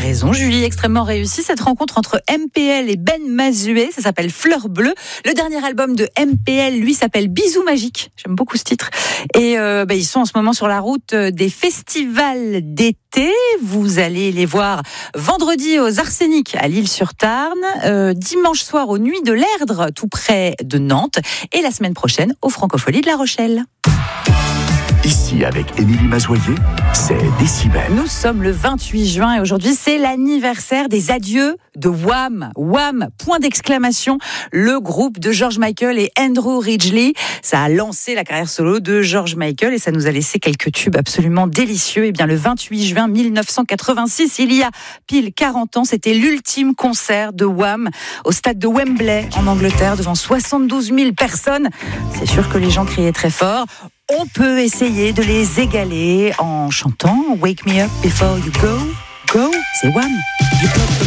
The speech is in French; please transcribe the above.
raison, Julie, extrêmement réussie. Cette rencontre entre MPL et Ben Mazué, ça s'appelle Fleur Bleue. Le dernier album de MPL, lui, s'appelle Bisous Magiques. J'aime beaucoup ce titre. Et ils sont en ce moment sur la route des festivals d'été. Vous allez les voir vendredi aux Arsenic à L'Isle-sur-Tarn, dimanche soir aux Nuits de l'Erdre, tout près de Nantes, et la semaine prochaine aux Francopholies de La Rochelle. Ici, avec Émilie Mazoyer, c'est Décibel. Nous sommes le 28 juin et aujourd'hui, c'est l'anniversaire des adieux de Wham. Wham, point d'exclamation, le groupe de George Michael et Andrew Ridgeley. Ça a lancé la carrière solo de George Michael et ça nous a laissé quelques tubes absolument délicieux. Et bien, le 28 juin 1986, il y a pile 40 ans, c'était l'ultime concert de Wham au stade de Wembley en Angleterre devant 72 000 personnes. C'est sûr que les gens criaient très fort. On peut essayer de les égaler en chantant Wake Me Up Before You Go. Go, c'est Wham.